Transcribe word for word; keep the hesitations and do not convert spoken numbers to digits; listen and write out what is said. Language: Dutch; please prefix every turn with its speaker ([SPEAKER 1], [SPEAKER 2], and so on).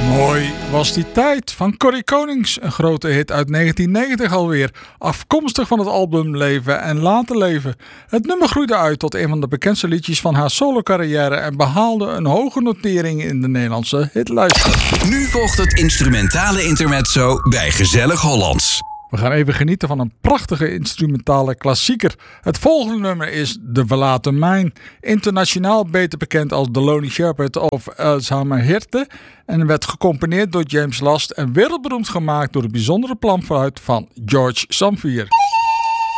[SPEAKER 1] Mooi was die tijd van Corrie Konings, een grote hit uit negentien negentig alweer, afkomstig van het album Leven en Laten Leven. Het nummer groeide uit tot een van de bekendste liedjes van haar solo-carrière en behaalde een hoge notering in de Nederlandse hitlijsten.
[SPEAKER 2] Nu volgt het instrumentale intermezzo bij Gezellig Hollands.
[SPEAKER 1] We gaan even genieten van een prachtige instrumentale klassieker. Het volgende nummer is De Verlaten Mijn. Internationaal beter bekend als The Lonely Shepherd of Elsheimer Hirte. En werd gecomponeerd door James Last en wereldberoemd gemaakt door het bijzondere planfluit van George Zamfir.